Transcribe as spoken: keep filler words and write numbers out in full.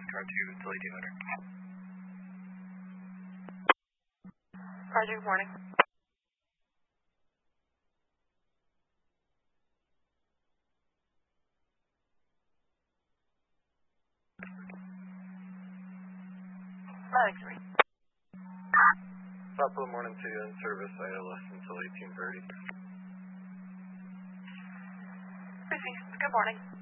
car two till eighteen hundred. Roger, good morning. Alex, three. Top of the morning to you in service, I L S until eighteen thirty. Received. Good morning.